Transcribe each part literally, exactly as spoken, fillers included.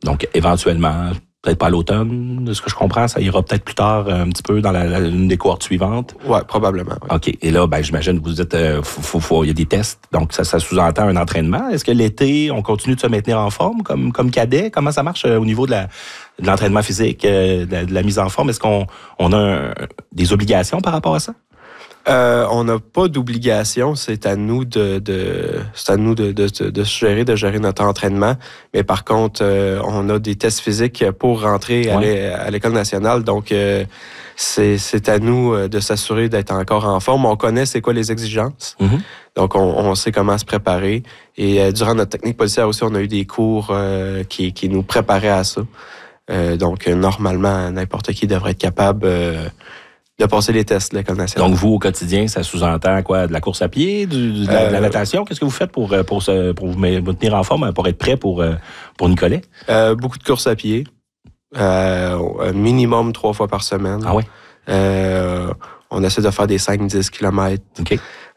Donc, éventuellement, peut-être pas à l'automne, de ce que je comprends, ça ira peut-être plus tard, un petit peu dans la, la, une des cohortes suivantes. Oui, probablement. Ouais. OK. Et là, ben, j'imagine que vous dites, euh, faut, faut, faut, il y a des tests, donc ça, ça sous-entend un entraînement. Est-ce que l'été, on continue de se maintenir en forme comme, comme cadet? Comment ça marche euh, au niveau de, la, de l'entraînement physique, euh, de, la, de la mise en forme? Est-ce qu'on on a un, des obligations par rapport à ça? Euh, on n'a pas d'obligation, c'est à nous de, de c'est à nous de, de, de se gérer, de gérer notre entraînement. Mais par contre, euh, on a des tests physiques pour rentrer ouais. à l'École nationale. Donc, euh, c'est, c'est à nous de s'assurer d'être encore en forme. On connaît c'est quoi les exigences. Mm-hmm. Donc, on, on sait comment se préparer. Et euh, durant notre technique policière aussi, on a eu des cours euh, qui, qui nous préparaient à ça. Euh, donc, normalement, n'importe qui devrait être capable euh, de passer les tests de l'École nationale. Donc, vous, au quotidien, ça sous-entend quoi? De la course à pied, du, de, la, euh, de la natation? Qu'est-ce que vous faites pour, pour, se, pour vous tenir en forme, pour être prêt pour, pour Nicolet? Euh, beaucoup de course à pied. Euh, minimum trois fois par semaine. Ah oui? Euh, on essaie de faire des cinq à dix kilomètres. OK.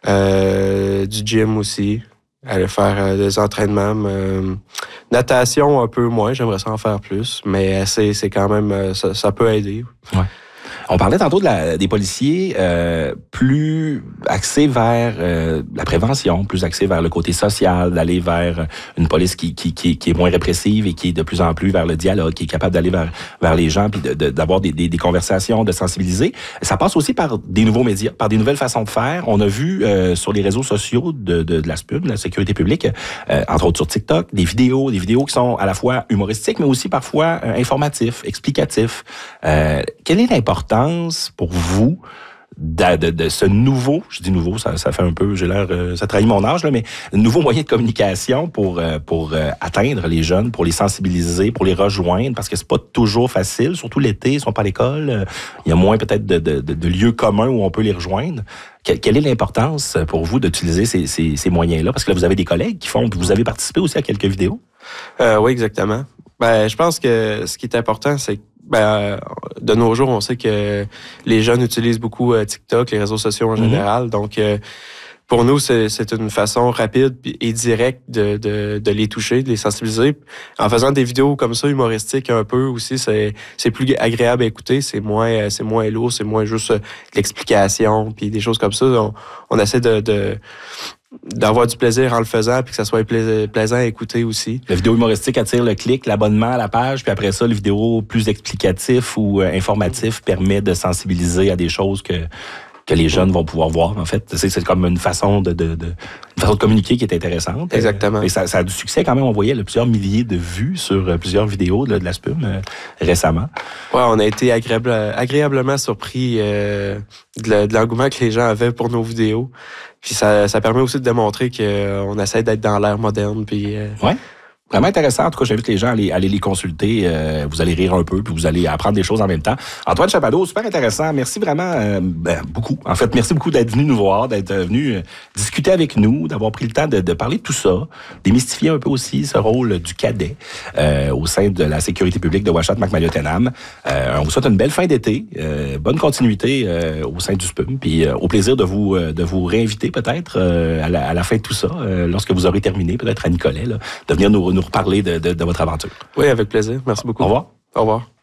Euh, du gym aussi. Aller faire euh, des entraînements. Euh, natation, un peu moins. J'aimerais ça en faire plus. Mais c'est, c'est quand même... Ça, ça peut aider. Ouais. On parlait tantôt de la, des policiers euh, plus axés vers euh, la prévention, plus axés vers le côté social, d'aller vers une police qui, qui, qui, qui est moins répressive et qui est de plus en plus vers le dialogue, qui est capable d'aller vers, vers les gens puis de, de, d'avoir des, des, des conversations, de sensibiliser. Ça passe aussi par des nouveaux médias, par des nouvelles façons de faire. On a vu euh, sur les réseaux sociaux de, de, de la S P U M, de la sécurité publique, euh, entre autres sur TikTok, des vidéos, des vidéos qui sont à la fois humoristiques, mais aussi parfois euh, informatifs, explicatifs. Euh, quelle est l'importance pour vous de, de, de ce nouveau, je dis nouveau, ça, ça fait un peu, j'ai l'air, euh, ça trahit mon âge, là, mais un nouveau moyen de communication pour, euh, pour euh, atteindre les jeunes, pour les sensibiliser, pour les rejoindre, parce que c'est pas toujours facile, surtout l'été, ils sont pas à l'école, euh, il y a moins peut-être de, de, de, de lieux communs où on peut les rejoindre. Quelle, quelle est l'importance pour vous d'utiliser ces, ces, ces moyens-là? Parce que là, vous avez des collègues qui font, vous avez participé aussi à quelques vidéos. Euh, oui, exactement. Ben, je pense que ce qui est important, c'est Ben, de nos jours, on sait que les jeunes utilisent beaucoup euh, TikTok, les réseaux sociaux en général. Mm-hmm. Donc, euh, pour nous, c'est, c'est une façon rapide et directe de, de, de les toucher, de les sensibiliser. En faisant des vidéos comme ça, humoristiques un peu aussi, c'est, c'est plus agréable à écouter. C'est moins, c'est moins lourd, c'est moins juste euh, l'explication, puis des choses comme ça. On, on essaie de... de d'avoir du plaisir en le faisant puis que ça soit pla- plaisant à écouter aussi. La vidéo humoristique attire le clic, l'abonnement à la page, puis après ça, le vidéo plus explicatif ou euh, informatif permet de sensibiliser à des choses que que les jeunes vont pouvoir voir. En fait, c'est, c'est comme une façon de, de, de une façon de communiquer qui est intéressante. Exactement. Et ça, ça a du succès quand même. On voyait là, plusieurs milliers de vues sur euh, plusieurs vidéos là, de la S P U M euh, récemment. Ouais, on a été agréable, agréablement surpris euh, de, de l'engouement que les gens avaient pour nos vidéos. Puis ça, ça permet aussi de démontrer qu'on essaie d'être dans l'ère moderne. Puis euh... ouais. Vraiment intéressant. En tout cas, j'invite les gens à aller, à aller les consulter. Euh, vous allez rire un peu, puis vous allez apprendre des choses en même temps. Antoine Chapado, super intéressant. Merci vraiment euh, ben, beaucoup. En fait, merci beaucoup d'être venu nous voir, d'être venu euh, discuter avec nous, d'avoir pris le temps de, de parler de tout ça, démystifier un peu aussi ce rôle du cadet euh, au sein de la sécurité publique de Ouachita-Macmillan-Tenham. Euh, on vous souhaite une belle fin d'été, euh, bonne continuité euh, au sein du S P U M, puis euh, au plaisir de vous euh, de vous réinviter peut-être euh, à, la, à la fin de tout ça, euh, lorsque vous aurez terminé, peut-être à Nicolet, là, de venir nous nous reparler de, de, de votre aventure. Oui, avec plaisir. Merci beaucoup. Au revoir. Au revoir.